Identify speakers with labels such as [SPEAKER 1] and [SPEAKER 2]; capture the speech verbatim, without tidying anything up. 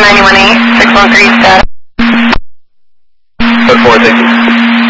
[SPEAKER 1] nine one eight, six one three status.
[SPEAKER 2] Code four, thank you.